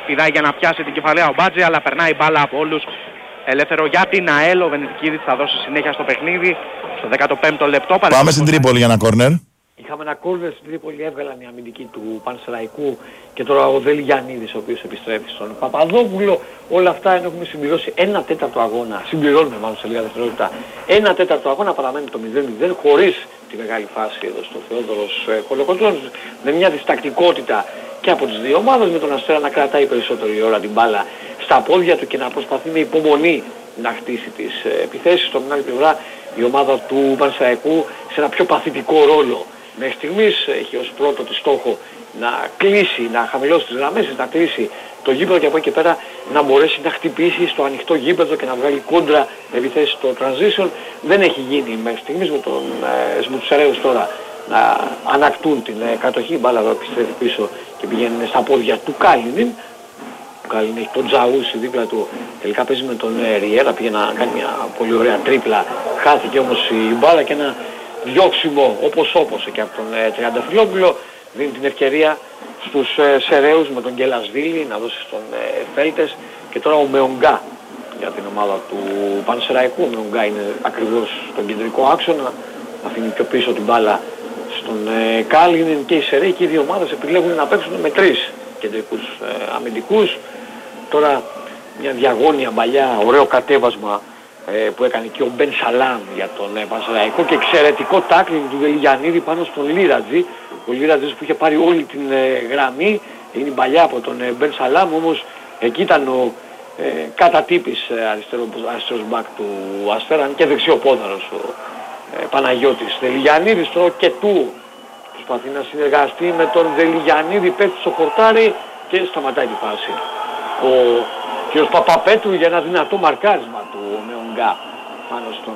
πηδάει για να πιάσει την κεφαλαία ο Μπάτζη, αλλά περνάει μπάλα από όλους. Ελεύθερο για την ΑΕΛ, ο Βενετικίδης θα δώσει συνέχεια στο παιχνίδι. Στο 15ο λεπτό. Πάμε στην Τρίπολη για ένα κόρνερ. Είχαμε ένα κόρνερ στην Τρίπολη, έβγαλαν οι αμυντικοί του Πανσεραϊκού και τώρα ο Δελιγιαννίδης ο οποίος επιστρέφει στον Παπαδόπουλο. Όλα αυτά ενώ έχουμε συμπληρώσει 1/4 αγώνα, συμπληρώνουμε μάλλον σε λίγα δευτερόλεπτα, 1/4 αγώνα παραμένει το 0-0 χωρίς τη μεγάλη φάση εδώ στο Θεόδωρος Κολοκοτρώνης, με μια διστακτικότητα και από τις δύο ομάδες, με τον Αστέρα να κρατάει περισσότερη ώρα την μπάλα στα πόδια του και να προσπαθεί με υπομονή να χτίσει τις επιθέσεις. Στο άλλη πλευρά η ομάδα του Πανσεραϊκού σε ένα πιο παθητικό ρόλο. Μέχρι στιγμής έχει ως πρώτο τη στόχο να κλείσει, να χαμηλώσει τις γραμμές, να κλείσει το γήπεδο και από εκεί και πέρα να μπορέσει να χτυπήσει στο ανοιχτό γήπεδο και να βγάλει κόντρα επιθέσεις στο transition. Δεν έχει γίνει μέχρι στιγμής με τους Σεραίους τώρα να ανακτούν την κατοχή. Η μπάλα επιστρέφει πίσω και πηγαίνει στα πόδια του Κάλινιν. Ο Κάλινιν έχει τον Τζαούσι δίπλα του, τελικά παίζει με τον Ριέρα, πήγε να κάνει μια πολύ ωραία τρίπλα, χάθηκε όμως η μπάλα και ένα διώξιμο όπως και από τον Τριανταφυλόπουλο δίνει την ευκαιρία στους Σεραίους με τον Γκελασβίλη να δώσει στον Φέλτες και τώρα ο Μεονγκά για την ομάδα του Πανσεραϊκού. Ο Μεονγκά είναι ακριβώς στον κεντρικό άξονα, αφήνει πιο πίσω την μπάλα στον Κάλινιν και οι Σεραίοι και οι δύο ομάδες επιλέγουν να παίξουν με τρεις κεντρικούς αμυντικούς. Τώρα μια διαγώνια παλιά, ωραίο κατέβασμα που έκανε και ο Μπεν Σαλάμ για τον Πανσεραϊκό και εξαιρετικό τάκλινγκ του Δελιγιαννίδη πάνω στον Λίρατζη. Ο Λίρατζης που είχε πάρει όλη την γραμμή, είναι παλιά από τον Μπεν Σαλάμ, όμως εκεί ήταν ο κατά τύπης αριστερός μπακ του Αστέρα, αν και δεξιοπόδαρος ο Παναγιώτης. Δελιγιαννίδης τώρα και του προσπαθεί να συνεργαστεί με τον Δελιγιαννίδη, πέφτει στο χορτάρι και σταματάει τη φάση. Ο κ. Παπαπέτρου για ένα δυνατό μαρκάρισμα του Μεονγκά πάνω στον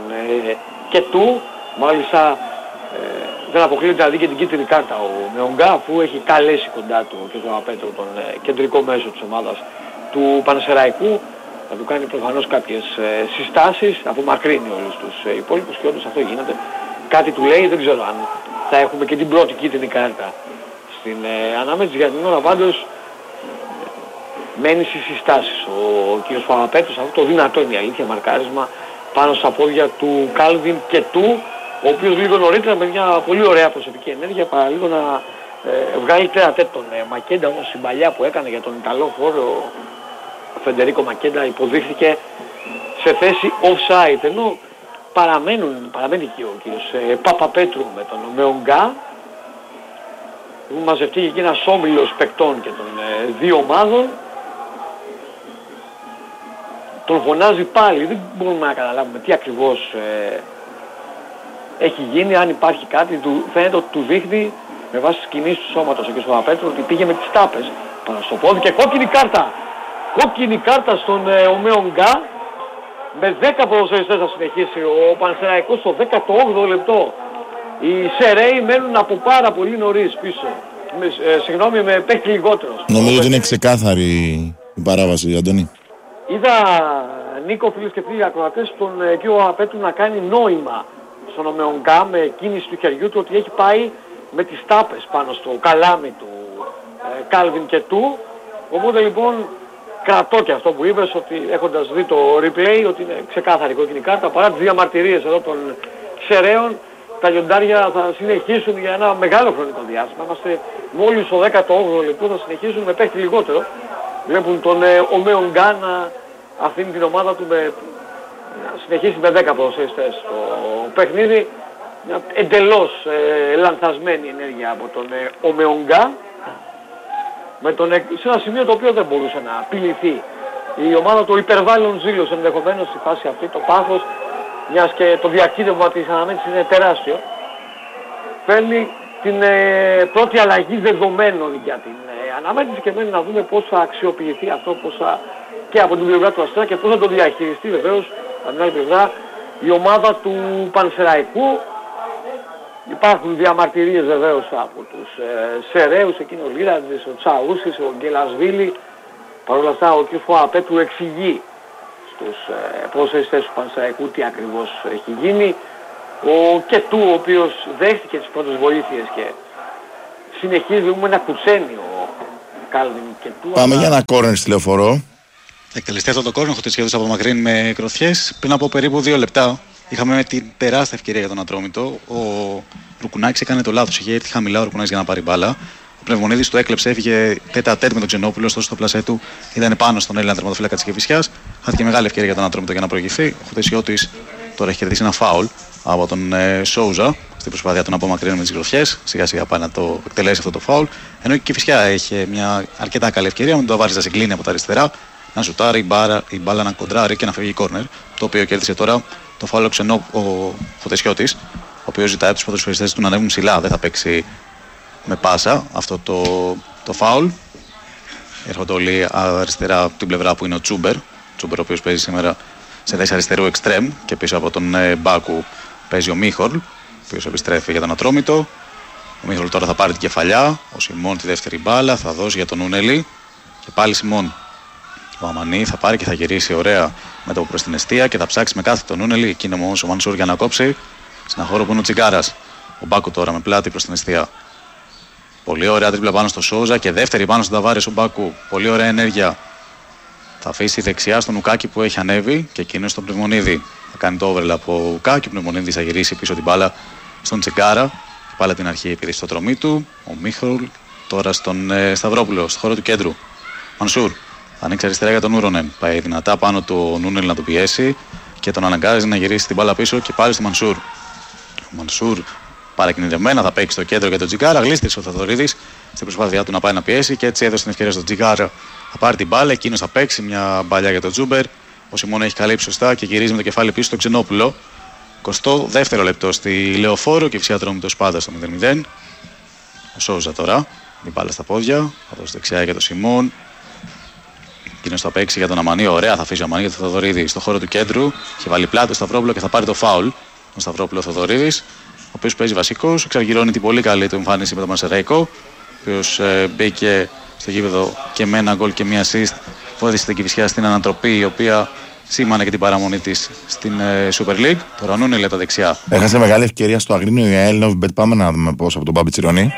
και του, μάλιστα δεν αποκλείεται να δει και την κίτρινη κάρτα ο Μεονγκά, αφού έχει καλέσει κοντά του ο κ. Παπαπέτρου τον κεντρικό μέσο της ομάδας του Πανσεραϊκού. Θα του κάνει προφανώς κάποιες συστάσεις, απομακρύνει όλους τους υπόλοιπους και όντως αυτό γίνεται. Κάτι του λέει, δεν ξέρω αν θα έχουμε και την πρώτη κίτρινη κάρτα στην ανάμετρηση. Για την ώρα πάντως μένει στις συστάσεις ο κ. Παπαπέτρους, αυτό το δυνατό είναι η αλήθεια μαρκάρισμα πάνω στα πόδια του Κάλβιν και του, ο οποίος λίγο νωρίτερα με μια πολύ ωραία προσωπική ενέργεια παραλίγο να βγάλει τέρατέ τον Μακέντα, όμως η παλιά που έκανε για τον Ιταλό χώρο ο Φεντερίκο Μακέντα υποδείχθηκε σε θέση offside, ενώ παραμένει και ο κ. Παπαπέτρου με τον Μεονγκά. Έχουν μαζευτεί εκεί ένας όμιλος παικτών και των δύο ομάδων. Τον φωνάζει πάλι, δεν μπορούμε να καταλάβουμε τι ακριβώς έχει γίνει, αν υπάρχει κάτι. Φαίνεται ότι του δείχνει με βάση τις κινήσεις του σώματος ο κ. Παπαπέτρου ότι πήγε με τις τάπες πάνω στο πόδι και κόκκινη κάρτα. Κόκκινη κάρτα στον Μεονγκά. Με 10 ποδοσφαιριστές θα συνεχίσει ο Πανσεραϊκός στο 18ο λεπτό. Οι Σεραίοι μένουν από πάρα πολύ νωρίς πίσω. Συγγνώμη, με παίχτη λιγότερος. Νομίζω ότι είναι ξεκάθαρη η παράβαση, Αντώνη. Είδα, Νίκο, φίλες και φίλοι ακροατές, τον κύριο Παπαπέτρου να κάνει νόημα στον Μεονγκά με κίνηση του χεριού του ότι έχει πάει με τις τάπες πάνω στο καλάμι του Κάλβιν και του. Οπότε λοιπόν κρατώ και αυτό που είπες, ότι έχοντας δει το replay ότι είναι ξεκάθαρη κόκκινη κάρτα, παρά τις διαμαρτυρίες εδώ των Σεραίων. Τα λιοντάρια θα συνεχίσουν για ένα μεγάλο χρονικό διάστημα. Είμαστε μόλις στο 18ο λεπτό, θα συνεχίσουν με παίχτη λιγότερο. Βλέπουν τον Μεονγκά να αφήνει την ομάδα του να συνεχίσει με 10 ποδοσφαιριστές στο παιχνίδι. Μια εντελώς λανθασμένη ενέργεια από τον Μεονγκά. Σε ένα σημείο το οποίο δεν μπορούσε να απειληθεί η ομάδα του, υπερβάλλον ζήλος ενδεχομένως στη φάση αυτή, το πάθος, μιας και το διακύβευμα της αναμέτρησης είναι τεράστιο. Παίρνει την πρώτη αλλαγή δεδομένων για την αναμέτρηση και μένει να δούμε πώς θα αξιοποιηθεί αυτό, και από την πλευρά του Αστέρα και πώς θα το διαχειριστεί βεβαίως από την άλλη πλευρά η ομάδα του Πανσεραϊκού. Υπάρχουν διαμαρτυρίες βεβαίως από τους Σεραίους, εκείνο ο Λίρατζης, ο Τσαούσης, ο Γκελασβίλη. Παρ' όλα αυτά ο κ. Παπαπέτρου εξηγεί στους ποδοσφαιριστές του Πανσεραϊκού τι ακριβώς έχει γίνει. Ο Κετού, ο οποίος δέχτηκε τις πρώτες βοήθειες και συνεχίζει με ένα κουτσένιο Κάλβιν και του. Πάμε για ένα κόρνερ στη Λεωφορώ. Εκτελεστεί αυτό το κόρνερ, χωρίς σχέδιο από μακρύν με κροθιές. Πριν από περίπου 2 λεπτά είχαμε την τεράστια ευκαιρία για τον Ατρόμητο. Ο Ρουκουνάκης έκανε το λάθος. Είχε έρθει χαμηλά ο Ρουκουνάκης για να πάρει μπάλα. Ο Πνευμονίδης το έκλεψε, έφυγε τέτα-τέτ με τον Ξενόπουλο. Ωστόσο στο πλασέ του ήταν πάνω στον Έλληνα τερματοφύλακα της Κηφισιάς. Χάθηκε μεγάλη ευκαιρία για τον Ατρόμητο για να προηγηθεί. Ο Χουτεσιώτης τώρα έχει κερδίσει ένα φάουλ από τον Σόουζα στην προσπάθεια του να απομακρύνει με τις γροθιές. Σιγά-σιγά πάει να το εκτελέσει αυτό το φάουλ. Ενώ η Κηφισιά έχει μια αρκετά καλή ευκαιρία με τον Ταβάρης να συγκλίνει από τα αριστερά, να σουτάρει η μπάλα να κοντράρει και να φεύγει κόρνερ. Το οποίο κέρδισε τώρα το φάουλ ο Φωτεσιώτης, ο οποίος ζητάει από τους ποδοσφαιριστές του να ανέβουν ψηλά. Δεν θα παίξει με πάσα αυτό το φάουλ. Έρχονται όλοι αριστερά από την πλευρά που είναι ο Τσούμπερ. Τσούμπερ, ο οποίος παίζει σήμερα σε θέση αριστερού εξτρέμ, και πίσω από τον Μπάκου παίζει ο Μίχολ, ο οποίος επιστρέφει για τον Ατρόμητο. Ο Μίχολ τώρα θα πάρει την κεφαλιά. Ο Σιμών τη δεύτερη μπάλα θα δώσει για τον Ούνελη. Και πάλι Σιμών. Ο Αμανί θα πάρει και θα γυρίσει ωραία με το προς την εστία και θα ψάξει με κάθε τον Ούνελη. Εκείνο όμως ο Μανσούρ για να κόψει. Στην χώρο που είναι ο Τσιγκάρας. Ο Μπάκου τώρα με πλάτη προς την εστία. Πολύ ωραία τρίπλα πάνω στο Σόουζα και δεύτερη πάνω στον Ταβάρες ο Μπάκου. Πολύ ωραία ενέργεια. Θα αφήσει δεξιά στον Ουκάκη που έχει ανέβει και εκείνο στον Πνευμονίδη. Θα κάνει το overlap από Ουκάκη. Ο Πνευμονίδης θα γυρίσει πίσω την μπάλα στον Τσιγκάρα. Και πάλι την αρχή επειδή στο τρομί του. Ο Μίχολ τώρα στον Σταυρόπουλο, στο χώρο του κέντρου. Μανσούρ. Θα ανοίξει αριστερά για τον Ούρονεν. Πάει δυνατά πάνω του Νούνελ να τον πιέσει και τον αναγκάζει να γυρίσει την μπάλα πίσω και πάλι στο Μανσούρ. Ο Μανσούρ παρακινητευμένα θα παίξει στο κέντρο για τον Τζιγκάρα. Γλίστρισε ο Θαδωρίδης στην προσπάθειά του να πάει να πιέσει και έτσι έδωσε την ευκαιρία στον Τζιγκάρα. Θα πάρει την μπάλα, εκείνος θα παίξει μια μπαλιά για τον Τζούμπερ. Ο Σιμών έχει καλύψει σωστά και γυρίζει με το κεφάλι πίσω στο Ξενόπουλο. 22ο λεπτό στη Λεωφόρο και φυσικά Ατρόμητος πάντα στο 0-0. Ο Σόουζα τώρα, την μπάλα στα πόδια, θα δώσει δεξιά για τον Σιμών. Εκείνος θα παίξει για τον Αμανί, ωραία θα αφήσει ο Αμανί για τον Θοδωρίδη στο χώρο του κέντρου. Έχει βάλει πλάτη στο Σταυρόπουλο και θα πάρει το φάουλ. Ο Σταυρόπουλο Θοδωρίδης, ο οποίος παίζει βασικός, εξαργυρώνει την πολύ καλή του εμφάνιση με τον Μασεραϊκό, ο οποίος μπήκε στο γήπεδο και με ένα γκολ και μία assist. Βοήθησε την Κηφισιά στην ανατροπή, η οποία σήμανε και την παραμονή της στην Super League. Τώρα Νούνελ τα δεξιά. Έχασε μεγάλη ευκαιρία στο Αγρίνιο η ΑΕΛ Νόβιμπετ. Πάμε να δούμε πώς από τον Μπάμπη Τσιρονή.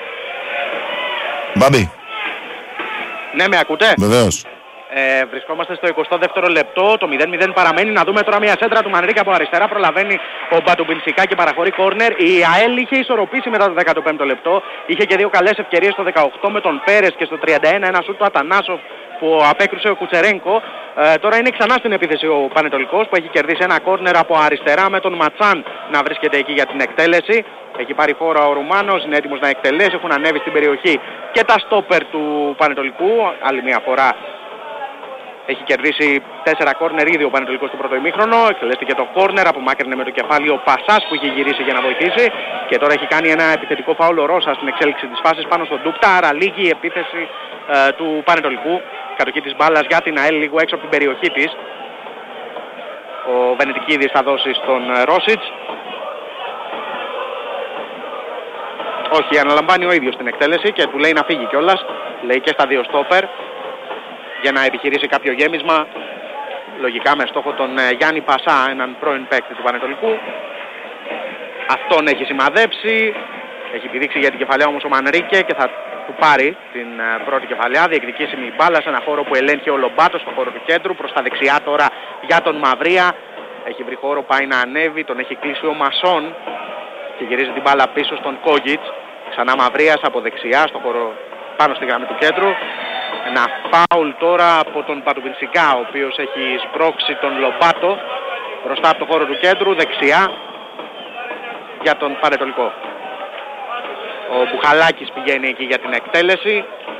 Μπάμπη. Ναι, με ακούτε? Βεβαίως. Βρισκόμαστε στο 22ο λεπτό, το 0-0 παραμένει. Να δούμε τώρα μια σέντρα του Μανρίκα από αριστερά. Προλαβαίνει ο Μπατουμπινσικά και παραχωρεί κόρνερ. Η ΑΕΛ είχε ισορροπήσει μετά το 15ο λεπτό. Είχε και δύο καλές ευκαιρίες στο 18 με τον Πέρες και στο 31 ένα σούτ του Ατανάσοφ που απέκρουσε ο Κουτσερένκο. Τώρα είναι ξανά στην επίθεση ο Πανετολικός που έχει κερδίσει ένα κόρνερ από αριστερά με τον Ματσάν να βρίσκεται εκεί για την εκτέλεση. Έχει πάρει φόρα ο Ρουμάνος, είναι έτοιμος να εκτελέσει. Έχουν ανέβει στην περιοχή και τα στόπερ του Πανετολικού. Άλλη μια φορά έχει κερδίσει 4 κόρνερ ήδη ο Πανετολικός στο πρώτο ημίχρονο. Εκτελέστηκε το κόρνερ, απομάκρυνε με το κεφάλι ο Πασάς που είχε γυρίσει για να βοηθήσει. Και τώρα έχει κάνει ένα επιθετικό φάουλ ο Ρώσα στην εξέλιξη της φάσης πάνω στον Ντούκτα. Άρα λίγη η επίθεση του Πανετολικού. Κατοχή της μπάλας για την ΑΕΛ λίγο έξω από την περιοχή της. Ο Βενετικίδης θα δώσει στον Ρόσιτς. Όχι, αναλαμβάνει ο ίδιος την εκτέλεση και του λέει να φύγει κιόλας. Λέει και στα δύο στόπερ για να επιχειρήσει κάποιο γέμισμα. Λογικά με στόχο τον Γιάννη Πασά, έναν πρώην παίκτη του Πανετολικού. Αυτόν έχει σημαδέψει. Έχει επιδείξει για την κεφαλιά όμως ο Μανρίκε και θα του πάρει την πρώτη κεφαλιά. Διεκδικήσιμη μπάλα σε ένα χώρο που ελέγχει ο Λομπάτος στο χώρο του κέντρου. Προς τα δεξιά τώρα για τον Μαυρία. Έχει βρει χώρο, πάει να ανέβει. Τον έχει κλείσει ο Μασόν και γυρίζει την μπάλα πίσω στον Κόγιτς. Ξανά Μαυρίας από δεξιά στο χώρο πάνω στη γραμμή του κέντρου. Ένα φάουλ τώρα από τον Πατουμπινσικά, ο οποίος έχει σμπρώξει τον Λομπάτο μπροστά από το χώρο του κέντρου, δεξιά για τον Πανετολικό. Ο Μπουχαλάκης πηγαίνει εκεί για την εκτέλεση.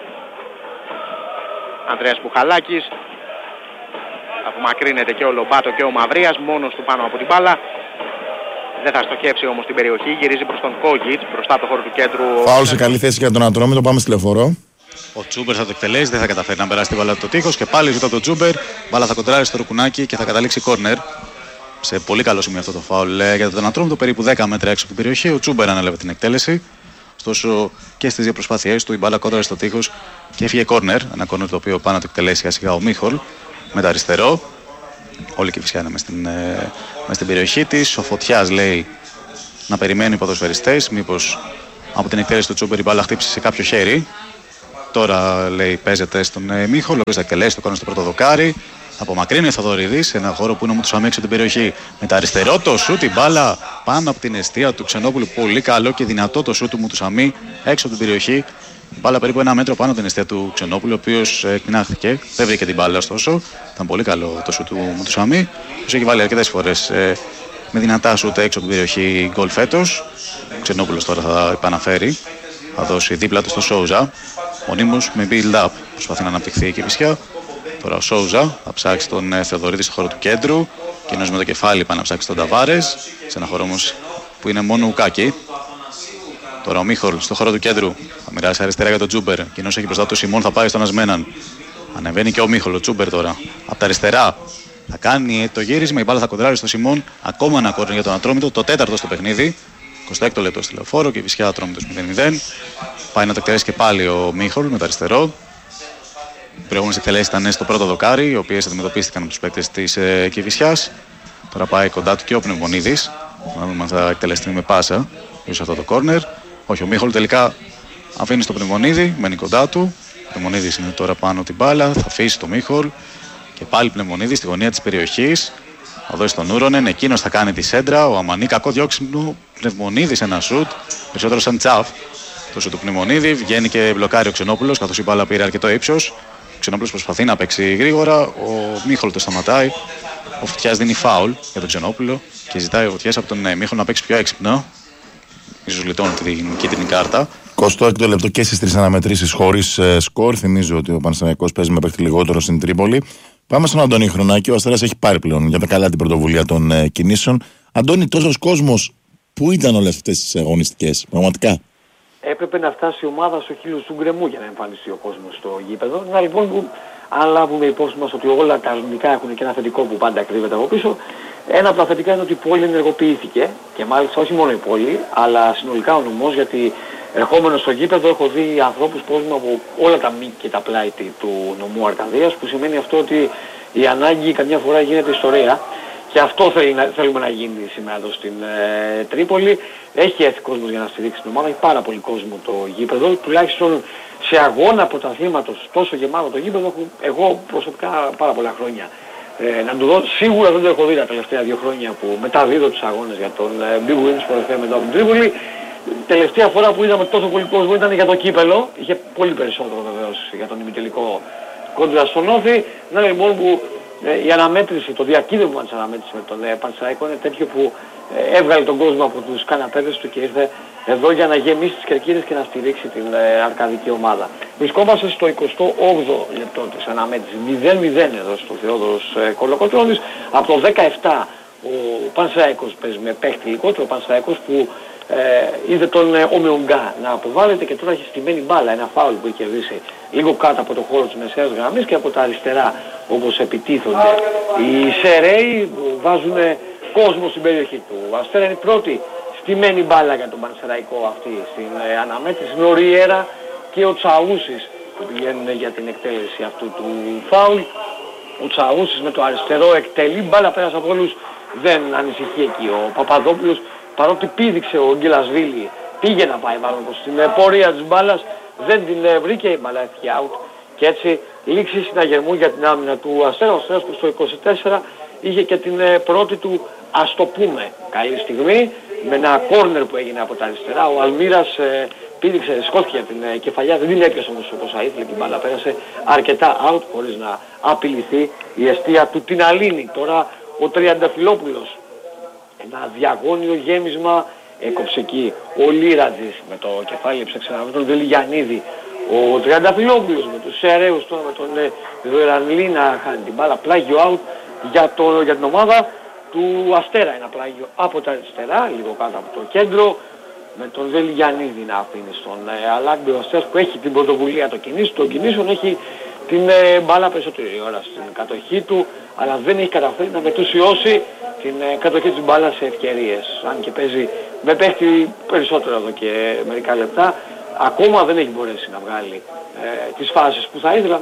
Ανδρέας Μπουχαλάκης. Απομακρύνεται και ο Λομπάτο και ο Μαυρίας, μόνος του πάνω από την μπάλα. Δεν θα στοχεύσει όμως την περιοχή, γυρίζει προς τον Κόγιτς μπροστά από το χώρο του κέντρου. Φάουλ σε καλή θέση για τον Ατρόμητο, πάμε στη Λεωφορώ. Ο Τσούμπερ θα το εκτελέσει, δεν θα καταφέρει να περάσει την μπάλα από το τείχος και πάλι ζητά τον Τσούμπερ. Μπάλα θα κοντράρει στο Ρουκουνάκι και θα καταλήξει κόρνερ. Σε πολύ καλό σημείο αυτό το φάουλ για τον Ατρόμητο, περίπου 10 μέτρα έξω από την περιοχή. Ο Τσούμπερ ανέλαβε την εκτέλεση. Ωστόσο και στις δύο προσπάθειές του η μπάλα κόντραρε στο τείχος και έφυγε κόρνερ. Ένα κόρνερ το οποίο πάνω να το εκτελέσει σιγά ο Μίχολ με το αριστερό. Όλοι και φυσικά είναι μες στην περιοχή της. Ο Φωτιάς λέει να περιμένουν οι ποδοσφαιριστές. Μήπως από την εκτέλεση του Τσούμπερ η μπάλα χτύψει σε κάποιο χέρι. Τώρα λέει παίζεται στον Μίχολ, ο οποίος θα εκτελέσει το κόρνερ στο πρώτο δοκάρι. Απομακρύνει ο Θοδωρίδης σε ένα χώρο που είναι ο Μουτουσαμί έξω την περιοχή. Με τα αριστερό το σούτ, η μπάλα πάνω από την εστία του Ξενόπουλου. Πολύ καλό και δυνατό το σούτ του Μουτουσαμί έξω από την περιοχή. Η μπάλα περίπου 1 μέτρο πάνω από την εστία του Ξενόπουλου, ο οποίος εκμηνάχθηκε. Δεν βρήκε την μπάλα ωστόσο. Ήταν πολύ καλό το σούτ του Μουτουσαμί. Του έχει βάλει αρκετές φορές με δυνατά σούτ έξω από την περιοχή γκολ φέτος. Ο Ξενόπουλος τώρα θα επαναφέρει. Θα δώσει δίπλα του στο Σόουζα. Μονίμως με build-up. Προσπαθεί να αναπτυχθεί η Κηφισιά. Τώρα ο Σόουζα θα ψάξει τον Θεοδωρίδη στο χώρο του κέντρου. Εκείνος με το κεφάλι πάει να ψάξει τον Ταβάρες. Σε ένα χώρο όμως που είναι μόνο ουκάκι. Τώρα ο Μίχολ στο χώρο του κέντρου θα μοιράσει αριστερά για τον Τζούμπερ. Εκείνος έχει μπροστά του Σιμών, θα πάει στον Ασμέναν. Ανεβαίνει και ο Μίχολ, ο Τζούμπερ τώρα. Από τα αριστερά θα κάνει το γύρισμα. Η μπάλα θα κοντράρει στο Σιμών. Ακόμα ένα κόρνερ για τον Ατρόμητο. Το 4ο στο παιχνίδι. 26 λεπτό στη Λεωφόρο και η Κηφισιά Ατρόμητος 0-0. Πάει να το εκτελέσει και πάλι ο Μίχολ με το αριστερό. Οι προηγούμενες εκτελέσεις ήταν στο πρώτο δοκάρι, οι οποίες αντιμετωπίστηκαν από τους παίκτες της Κηφισιάς. Τώρα πάει κοντά του και ο Πνευμονίδης. Να δούμε αν θα εκτελεστεί με πάσα γύρω σε αυτό το κόρνερ. Όχι, ο Μίχολ τελικά αφήνει στο Πνευμονίδη, μένει κοντά του. Ο Πνευμονίδης είναι τώρα πάνω την μπάλα, θα αφήσει το Μίχολ. Και πάλι Πνευμονίδης στη γωνία της περιοχής. Θα δώσει τον Ούρονεν, εκείνος θα κάνει τη σέντρα. Ο Αμανί, κακό διώξιμο. Πνευμονίδης ένα σουτ, περισσότερο σαν τσαφ. Το σουτ του Πνευμονίδη, βγαίνει και μπλοκάρει ο Ξενόπουλος, καθώς η μπάλα πήρε αρκετό ύψος. Ο Ξενόπουλος προσπαθεί να παίξει γρήγορα, ο Μίχολ το σταματάει. Ο Φωτιάς δίνει φάουλ για τον Ξενόπουλο και ζητάει ο Φωτιάς από τον Μίχολ να παίξει πιο έξυπνο. Ίσως λιτώνει την κίτρινη κάρτα. 26 λεπτό και στις 3 αναμετρήσεις χωρίς σκορ. Θυμίζω ότι ο Πανσεραϊκός παίζει με παίχτη λιγότερο στην Τρίπολη. Πάμε στον Αντώνη Χρονάκη. Ο Αστέρας έχει πάρει πλέον για τα καλά την πρωτοβουλία των κινήσεων. Αντώνη, τόσος κόσμος, πού ήταν όλες αυτές τις αγωνιστικές, πραγματικά? Έπρεπε να φτάσει η ομάδα στο χείλος του γκρεμού για να εμφανιστεί ο κόσμος στο γήπεδο. Να λοιπόν που, αν λάβουμε υπόψη μας ότι όλα τα αρνητικά έχουν και ένα θετικό που πάντα κρύβεται από πίσω, ένα από τα θετικά είναι ότι η πόλη ενεργοποιήθηκε και μάλιστα όχι μόνο η πόλη, αλλά συνολικά ο νομός, γιατί ερχόμενος στο γήπεδο έχω δει ανθρώπους κόσμου από όλα τα μήκη και τα πλάτη του νομού Αρκαδίας, που σημαίνει αυτό ότι η ανάγκη καμιά φορά γίνεται ιστορία. Και αυτό θέλουμε να γίνει σήμερα εδώ στην Τρίπολη. Έχει έρθει κόσμος για να στηρίξει την ομάδα, έχει πάρα πολύ κόσμο το γήπεδο. Τουλάχιστον σε αγώνα πρωταθλήματος τόσο γεμάτο το γήπεδο έχω εγώ προσωπικά πάρα πολλά χρόνια. Να του δω, σίγουρα δεν το έχω δει τα τελευταία 2 χρόνια που μεταδίδω τους αγώνες για τον Big Wins που FM εδώ από την Τρίπολη. Τελευταία φορά που είδαμε τόσο πολύ κόσμο ήταν για το κύπελο. Είχε πολύ περισσότερο βεβαίως για τον ημιτελικό κόντρα στον Όφη. Να λοιπόν που η αναμέτρηση, το διακύβευμα της αναμέτρησης με τον Πανσεραϊκό είναι τέτοιο που έβγαλε τον κόσμο από τους καναπέδες του και ήρθε εδώ για να γεμίσει τις κερκίδες και να στηρίξει την αρκαδική ομάδα. Βρισκόμαστε στο 28ο λεπτό της αναμέτρησης, 0-0 εδώ στο Θεόδωρος Κολοκοτρώνης. Από το 17 ο Πανσεραϊκός παίζει με παίχτη λιγότερο, ο Πανσεραϊκός που είδε τον Ομεουγκά να αποβάλλεται και τώρα έχει στημένη μπάλα, ένα φάουλ που έχει κερδίσει λίγο κάτω από το χώρο της μεσαίας γραμμής και από τα αριστερά όπως επιτίθονται οι Σεραίοι που βάζουν κόσμο στην περιοχή του. Αστέρα είναι η πρώτη στημένη μπάλα για τον Πανσεραϊκό αυτή στην αναμέτρηση. Είναι ο Ριέρα και ο Τσαούσης που πηγαίνουν για την εκτέλεση αυτού του φάουλ. Ο Τσαούσης με το αριστερό εκτελεί, μπάλα πέρασε από όλους, δεν ανησυχεί εκεί ο Παπαδόπουλος, παρότι πήδηξε ο Γκυλασβίλη, πήγε να πάει μάλλον στην πορεία της μπάλας, δεν την βρήκε, η μπάλα έφυγε out και έτσι λήξη συναγερμού για την άμυνα του Αστέρα. Ο Αστέρας που στο 24 είχε και την πρώτη του, ας το πούμε, καλή στιγμή με ένα κόρνερ που έγινε από τα αριστερά. Ο Αλμύρας πήδηξε, σκόθηκε από την κεφαλιά, δεν την έπιασε όμως όπως θα ήθελε και η μπάλα πέρασε αρκετά out χωρίς να απειληθεί η εστία του Τιναλίνη. Τώρα ο Τριανταφυλόπουλος, ένα διαγώνιο γέμισμα έκοψε εκεί ο Λίρατζης με το κεφάλι έψαξε με τον Βελιγιαννίδη. Ο Τριανταφυλόπουλος με τους Σεραίους τώρα με τον Βερανλή να χάνει την μπάλα, πλάγιο out για την ομάδα του Αστέρα, ένα πλάγιο από τα αριστερά, λίγο κάτω από το κέντρο, με τον Βελιγιαννίδη να αφήνει στον Αλάγκη. Ο Αστέρας που έχει την πρωτοβουλία των κινήσεων, έχει την μπάλα περισσότερη ώρα στην κατοχή του, αλλά δεν έχει καταφέρει να μετουσιώσει την κατοχή της μπάλας σε ευκαιρίες. Αν και παίζει με παίχτη περισσότερο εδώ και μερικά λεπτά, ακόμα δεν έχει μπορέσει να βγάλει τις φάσεις που θα ήθελα.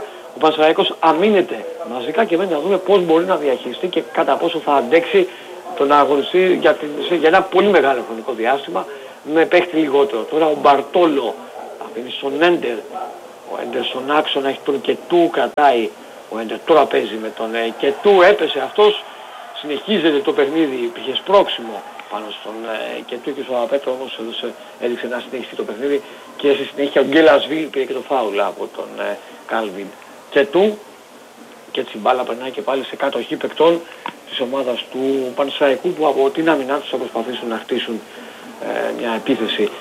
Ο Πανσεραϊκός αμήνεται μαζικά και μένει να δούμε πώς μπορεί να διαχειριστεί και κατά πόσο θα αντέξει τον αγωνιστή για ένα πολύ μεγάλο χρονικό διάστημα με παίχτη λιγότερο. Τώρα ο Μπαρτόλο αφήνει στον Έντερ Ο Έντερ στον άξονα έχει τον Κετού, κρατάει ο Έντερ, τώρα παίζει με τον Κετού, έπεσε αυτός, συνεχίζεται το παιχνίδι, υπήρχε σπρώξιμο πάνω στον Κετού και στον Πέτρο, όμως έδειξε να συνεχίσει το παιχνίδι και στη συνέχεια ο Γκέλασβίλ πήρε και το φάουλ από τον Κάλβιν Κετού και έτσι η μπάλα περνάει και πάλι σε κατοχή παικτών της ομάδας του Πανσεραϊκού που από την άμυνά τους θα προσπαθήσουν να χτίσουν μια επίθεση.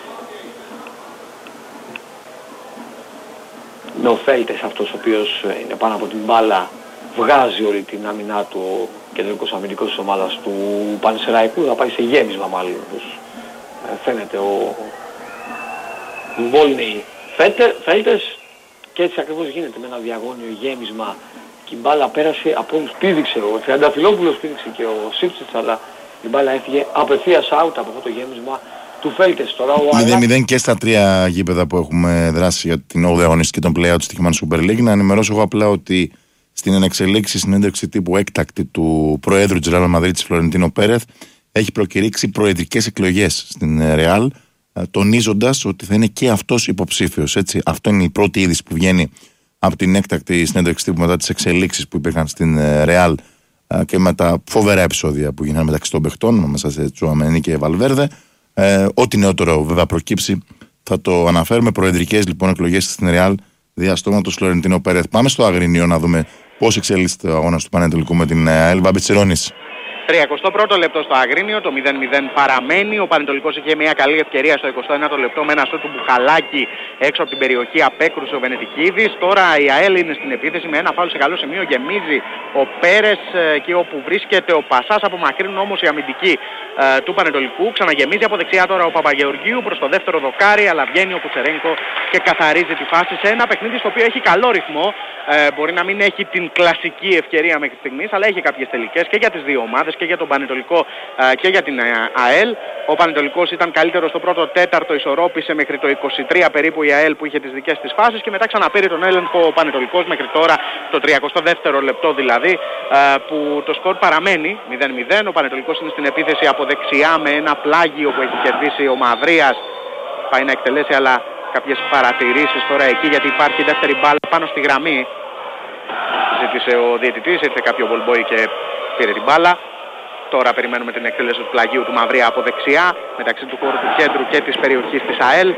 Με ο Φέλτες αυτός ο οποίος είναι πάνω από την μπάλα, βγάζει όλη την άμυνά του, ο κεντρικός αμυντικός της ομάδας του Πανσεραϊκού, θα πάει σε γέμισμα μάλλον όπως φαίνεται ο Βόλνεϊ Φέλτες και έτσι ακριβώς γίνεται με ένα διαγώνιο γέμισμα και η μπάλα πέρασε από όλους, πήδηξε ο Τριανταφυλόπουλος, πήδηξε και ο Σίψιτς, αλλά η μπάλα έφυγε απευθείας out από αυτό το γέμισμα του Φέλτες. Τώρα ο 0-0 και στα 3 γήπεδα που έχουμε δράσει για την 8η αγωνιστική των play-out στη Χιμάν Super League. Να ενημερώσω εγώ απλά ότι στην ενεξελίξη συνέντευξη τύπου έκτακτη του Προέδρου της Ρεάλ Μαδρίτης Φλωρεντίνο Πέρεθ έχει προκηρύξει προεδρικές εκλογές στην Ρεάλ, τονίζοντας ότι θα είναι και αυτός υποψήφιος. Έτσι. Αυτό είναι η πρώτη είδηση που βγαίνει από την έκτακτη συνέντευξη τύπου μετά τις εξελίξεις που υπήρχαν στην Ρεάλ και με τα φοβερά επεισόδια που γίνανε μεταξύ των παιχτών, μέσα σε Τσουαμενί και Βαλβέρδε. Ό,τι νεότερο βέβαια προκύψει θα το αναφέρουμε. Προεδρικές λοιπόν εκλογές στην Ρεάλ διαστόματος Φλωρεντίνο Πέρεθ. Πάμε στο Αγρίνιο να δούμε πώς εξελίσσεται ο αγώνας του Πανετολικού με την Έλβα Μπιτσιρόνης. 31ο λεπτό στο Αγρίνιο, το 0-0 παραμένει. Ο Πανετολικός είχε μια καλή ευκαιρία στο 21ο λεπτό με ένα σούτ του Μπουχαλάκη έξω από την περιοχή, απέκρουσε ο Βενετικίδης. Τώρα η ΑΕΛ είναι στην επίθεση με ένα φάουλ σε καλό σημείο, γεμίζει ο Πέρες εκεί όπου βρίσκεται ο Πασάς, απομακρύνουν όμως οι αμυντικοί του Πανετολικού. Ξαναγεμίζει από δεξιά τώρα ο Παπαγεωργίου προς το δεύτερο δοκάρι, αλλά βγαίνει ο Κουτσερένκο και καθαρίζει τη φάση σε ένα παιχνίδι στο οποίο έχει καλό ρυθμό. Μπορεί να μην έχει την κλασική ευκαιρία μέχρι στιγμής, αλλά έχει κάποιες τελικές και για τις δύο ομάδες, και για τον Πανετολικό και για την ΑΕΛ. Ο Πανετολικός ήταν καλύτερος στο πρώτο τέταρτο, ισορρόπησε μέχρι το 23 περίπου η ΑΕΛ που είχε τις δικές της φάσεις και μετά ξαναπήρε τον έλεγχο ο Πανετολικός μέχρι τώρα το 32ο λεπτό δηλαδή, που το σκορ παραμένει 0-0. Ο Πανετολικός είναι στην επίθεση από δεξιά με ένα πλάγιο που έχει κερδίσει ο Μαυρίας, πάει να εκτελέσει αλλά κάποιες παρατηρήσεις τώρα εκεί γιατί υπάρχει δεύτερη μπάλα πάνω στη γραμμή. Ζήτησε ο διαιτητής, ήρθε κάποιο βολμπόι και πήρε την μπάλα. Τώρα περιμένουμε την εκτέλεση του πλαγίου του Μαυρία από δεξιά, μεταξύ του χώρου του κέντρου και της περιοχής της ΑΕΛ.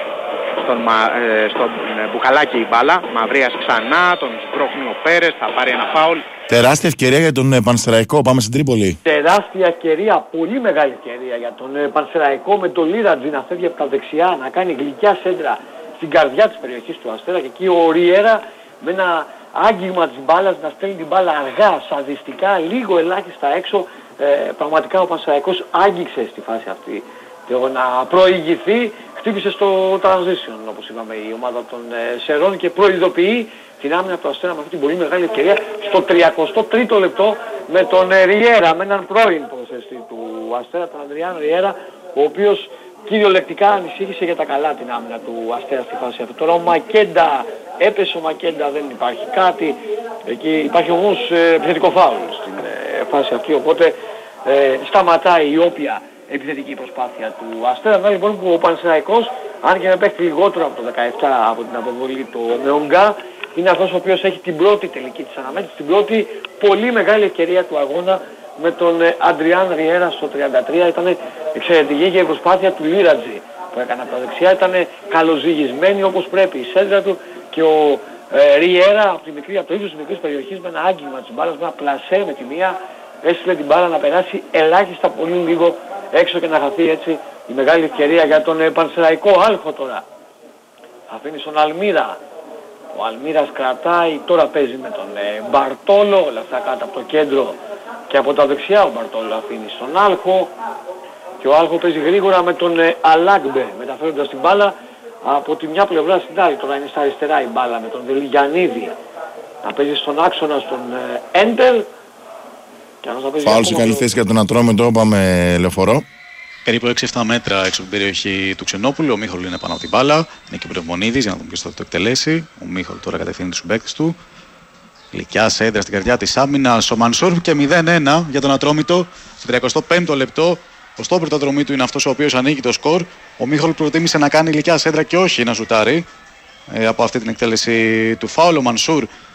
Στον Μπουχαλάκη η μπάλα, Μαυρίας ξανά, τον σπρώχνει ο Πέρες, θα πάρει ένα φάουλ. Τεράστια ευκαιρία για τον Πανσεραϊκό, πάμε στην Τρίπολη. Τεράστια ευκαιρία, πολύ μεγάλη ευκαιρία για τον Πανσεραϊκό με τον Λίρατζι να φεύγει από τα δεξιά, να κάνει γλυκιά σέντρα στην καρδιά της περιοχής του Αστέρα και εκεί ο Ριέρα με ένα άγγιγμα της μπάλας να στέλνει την μπάλα αργά, σαδιστικά, λίγο ελάχιστα έξω. Πραγματικά ο Πανσεραϊκός άγγιξε στη φάση αυτή να προηγηθεί, χτύπησε στο transition όπως είπαμε η ομάδα των Σερών και προειδοποιεί την άμυνα του Αστέρα με αυτή την πολύ μεγάλη ευκαιρία στο 33ο λεπτό με τον Ριέρα, με έναν πρώην ποδοσφαιριστή του Αστέρα, τον Αντριάν Ριέρα, ο οποίος κυριολεκτικά ανησύχησε για τα καλά την άμυνα του Αστέρα στη φάση αυτή. Τώρα ο Μακέντα, έπεσε ο Μακέντα, δεν υπάρχει κάτι, εκεί υπάρχει όμως επιθετικό φάουλ στην φάση αυτή, οπότε σταματάει η όποια επιθετική προσπάθεια του Αστέρα. Να λοιπόν που ο Πανσεραϊκός, αν και με παίχτη λιγότερο από το 17 από την αποβολή του Μεονγκά, είναι αυτός ο οποίος έχει την πρώτη τελική της αναμέτρησης, την πρώτη πολύ μεγάλη ευκαιρία του αγώνα με τον Αντριάν Ριέρα στο 33. Ήταν εξαιρετική και η προσπάθεια του Λίρατζι που έκανε από τα δεξιά, ήταν καλοζυγισμένη όπως πρέπει η σέντρα του και ο Ριέρα από το ύψος της μικρής περιοχής με ένα άγγιγμα της μπάλας, με ένα πλασέ με τη μία, έστειλε την μπάλα να περάσει ελάχιστα πολύ λίγο έξω και να χαθεί έτσι η μεγάλη ευκαιρία για τον Πανσεραϊκό. Άλχο τώρα αφήνει στον Αλμύρα, ο Αλμύρας κρατάει, τώρα παίζει με τον Μπαρτόλο, όλα αυτά κάτω από το κέντρο και από τα δεξιά ο Μπαρτόλο αφήνει στον Άλχο και ο Άλχο παίζει γρήγορα με τον Αλάγκμπε, μεταφέροντας την μπάλα από τη μια πλευρά στην άλλη. Τώρα είναι στα αριστερά η μπάλα με τον Δελιγιαννίδη να παίζει στον άξονα στον Έντερ. Φάουλ σε καλή θέση για τον Ατρόμητο, πάμε λεωφορώ. Περίπου 6-7 μέτρα έξω από την περιοχή του Ξενόπουλου. Ο Μίχολ είναι πάνω από την μπάλα. Είναι και ο Πνευμονίδης για να δούμε ποιος θα το εκτελέσει. Ο Μίχολ τώρα κατευθύνει τους συμπαίκτες του. Γλυκιά σέντρα στην καρδιά της άμυνας. Ο Μανσούρ και 0-1 για τον Ατρόμητο. Στο 35ο λεπτό. Ο στόπερ του Ατρομήτου είναι αυτός ο οποίος ανοίγει το σκορ. Ο Μίχολ προτίμησε να κάνει γλυκιά σέντρα και όχι να σουτάρει. από αυτή την εκτέλεση του φάουλ. Ο Μανσούρ